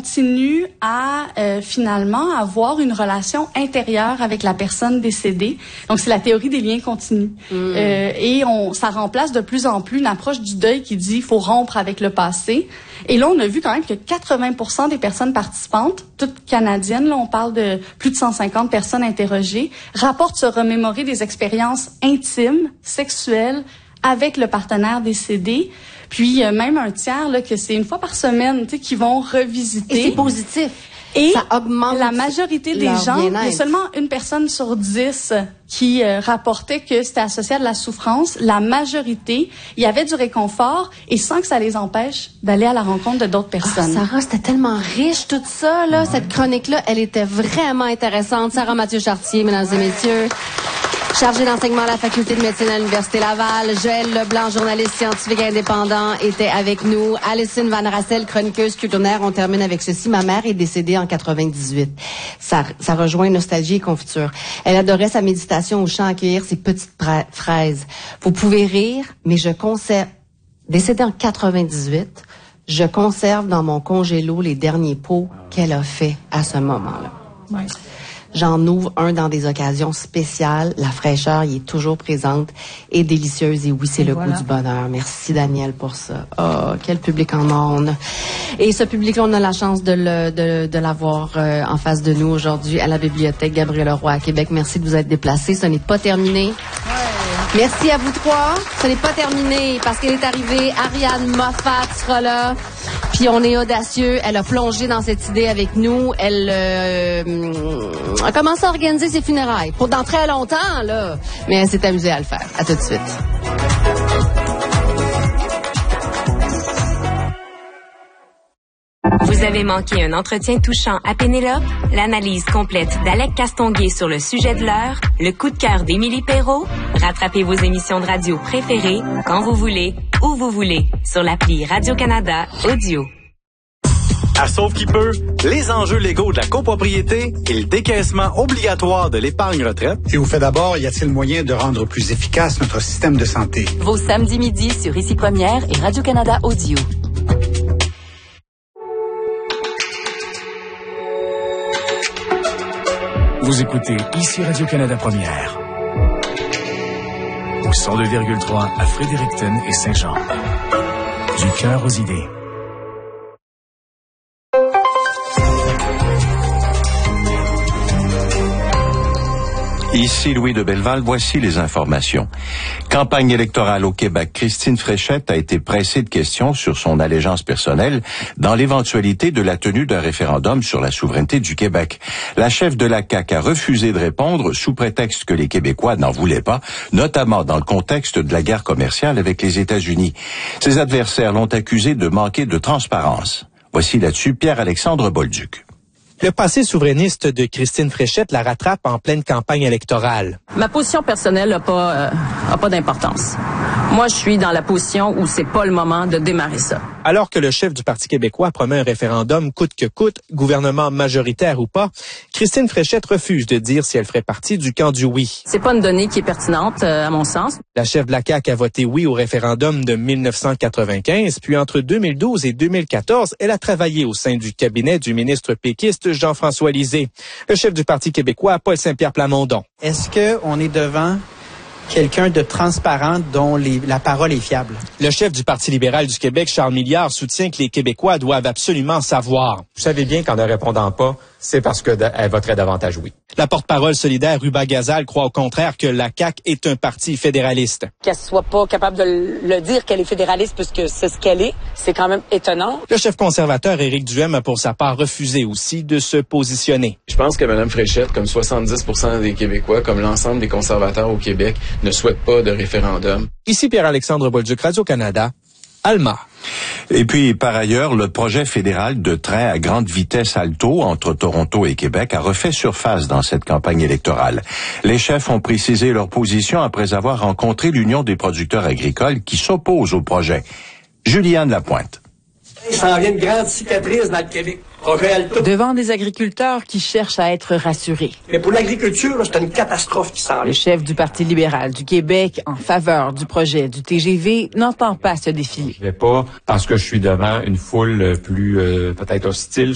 continue à finalement avoir une relation intérieure avec la personne décédée. Donc, c'est la théorie des liens continus. Et ça remplace de plus en plus une approche du deuil qui dit il faut rompre avec le passé. Et là, on a vu quand même que 80% des personnes participantes, toutes canadiennes, là, on parle de plus de 150 personnes interrogées, rapportent se remémorer des expériences intimes, sexuelles, avec le partenaire décédé. Puis, même un tiers, là, que c'est une fois par semaine, tu sais, qui vont revisiter. Et c'est positif. Et ça augmente la majorité des gens, il y a seulement une personne sur 10 qui rapportait que c'était associé à de la souffrance. La majorité, il y avait du réconfort et sans que ça les empêche d'aller à la rencontre de d'autres personnes. Sarah, c'était tellement riche tout ça, là. Cette chronique-là, elle était vraiment intéressante. Sarah Mathieu-Chartier, mesdames et messieurs. Chargée d'enseignement à la Faculté de médecine à l'Université Laval, Joël Leblanc, journaliste scientifique indépendant, était avec nous. Alison Van Rassel, chroniqueuse culturelle. On termine avec ceci. Ma mère est décédée en 98. Ça rejoint nostalgie et confiture. Elle adorait sa méditation au champ, accueillir ses petites fraises. Vous pouvez rire, mais je conserve... Décédée en 98, je conserve dans mon congélo les derniers pots qu'elle a fait à ce moment-là. Ouais. J'en ouvre un dans des occasions spéciales. La fraîcheur y est toujours présente et délicieuse. Et oui, c'est le goût du bonheur. Merci, Daniel, pour ça. Oh, quel public en ondes. Et ce public-là, on a la chance de l'avoir en face de nous aujourd'hui à la Bibliothèque Gabriel Leroy à Québec. Merci de vous être déplacés. Ce n'est pas terminé. Merci à vous trois. Ce n'est pas terminé parce qu'elle est arrivée. Ariane Moffat sera là. Puis on est audacieux. Elle a plongé dans cette idée avec nous. Elle a commencé à organiser ses funérailles. Pour dans très longtemps, là. Mais elle s'est amusée à le faire. À tout de suite. Vous avez manqué un entretien touchant à Pénélope? L'analyse complète d'Alec Castonguay sur le sujet de l'heure? Le coup de cœur d'Émilie Perrault? Rattrapez vos émissions de radio préférées quand vous voulez, où vous voulez, sur l'appli Radio-Canada Audio. À Sauve qui peut, les enjeux légaux de la copropriété et le décaissement obligatoire de l'épargne retraite. Et vous fait d'abord, y a-t-il moyen de rendre plus efficace notre système de santé? Vos samedis midi sur Ici Première et Radio-Canada Audio. Vous écoutez Ici Radio-Canada Première. Au 102,3 à Fredericton et Saint-Jean. Du cœur aux idées. Ici Louis de Belleval, voici les informations. Campagne électorale au Québec. Christine Fréchette a été pressée de questions sur son allégeance personnelle dans l'éventualité de la tenue d'un référendum sur la souveraineté du Québec. La chef de la CAQ a refusé de répondre sous prétexte que les Québécois n'en voulaient pas, notamment dans le contexte de la guerre commerciale avec les États-Unis. Ses adversaires l'ont accusée de manquer de transparence. Voici là-dessus Pierre-Alexandre Bolduc. Le passé souverainiste de Christine Fréchette la rattrape en pleine campagne électorale. Ma position personnelle n'a pas d'importance. Moi, je suis dans la position où c'est pas le moment de démarrer ça. Alors que le chef du Parti québécois promet un référendum coûte que coûte, gouvernement majoritaire ou pas, Christine Fréchette refuse de dire si elle ferait partie du camp du oui. C'est pas une donnée qui est pertinente, à mon sens. La chef de la CAQ a voté oui au référendum de 1995, puis entre 2012 et 2014, elle a travaillé au sein du cabinet du ministre péquiste Jean-François Lisée. Le chef du Parti québécois, Paul Saint-Pierre Plamondon. Est-ce qu'on est devant quelqu'un de transparent dont la parole est fiable? Le chef du Parti libéral du Québec, Charles Milliard, soutient que les Québécois doivent absolument savoir. Vous savez bien qu'en ne répondant pas, c'est parce qu'elle voterait davantage oui. La porte-parole solidaire Ruba Gazal croit au contraire que la CAQ est un parti fédéraliste. Qu'elle soit pas capable de le dire qu'elle est fédéraliste puisque c'est ce qu'elle est, c'est quand même étonnant. Le chef conservateur Éric Duhem a pour sa part refusé aussi de se positionner. Je pense que Mme Fréchette, comme 70% des Québécois, comme l'ensemble des conservateurs au Québec, ne souhaite pas de référendum. Ici Pierre-Alexandre Bolduc, Radio-Canada, Alma. Et puis, par ailleurs, le projet fédéral de train à grande vitesse Alto entre Toronto et Québec a refait surface dans cette campagne électorale. Les chefs ont précisé leur position après avoir rencontré l'Union des producteurs agricoles qui s'oppose au projet. Juliane Lapointe. Il s'en vient une grande cicatrice dans le Québec. Devant des agriculteurs qui cherchent à être rassurés. Mais pour l'agriculture, c'est une catastrophe qui s'en vient. Le chef du Parti libéral du Québec, en faveur du projet du TGV, n'entend pas se défiler. Je vais pas, parce que je suis devant une foule plus peut-être hostile,